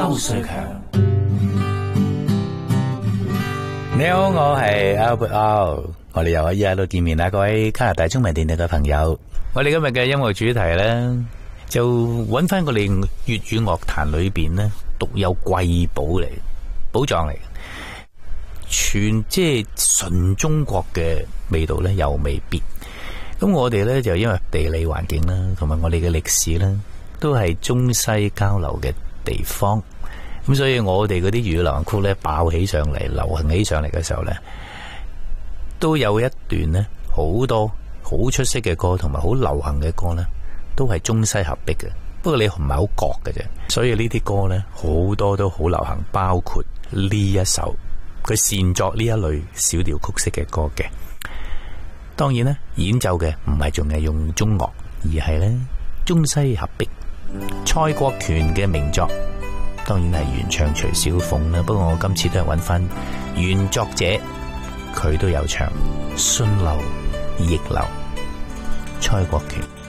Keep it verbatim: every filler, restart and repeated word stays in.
區強。你好，我係 Albert O， 我哋又可以喺度見面啦，各位加拿大中文電台嘅朋友。我哋今日嘅音樂主題呢，就揾翻我哋粵語樂壇裏邊呢獨有瑰寶嚟，寶藏嚟，全即係純中國嘅味道呢，又未必。咁我哋呢，就因為地理環境啦，同埋我哋嘅歷史啦，都係中西交流嘅地方。咁所以我哋嗰啲粵語流行曲咧爆起上嚟，流行起上嚟嘅時候咧，都有一段咧好多好出色嘅歌，同埋好流行嘅歌咧，都係中西合璧嘅。不過你唔係好覺嘅啫。所以呢啲歌咧好多都好流行，包括呢一首佢擅作呢一類小調曲式嘅歌嘅。當然咧，演奏嘅唔係仲係用中樂，而係咧中西合璧。蔡國權嘅名作，當然係原唱徐小鳳啦。不過我今次都係揾翻原作者，佢都有唱順流逆流，蔡國權。